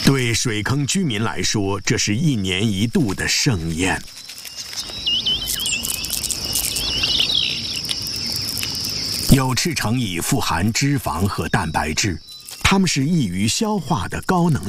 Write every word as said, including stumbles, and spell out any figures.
对水坑居民来说，这是一年一度的盛宴。有翅橙蚁富含脂肪和蛋白质，它们是易于消化的高能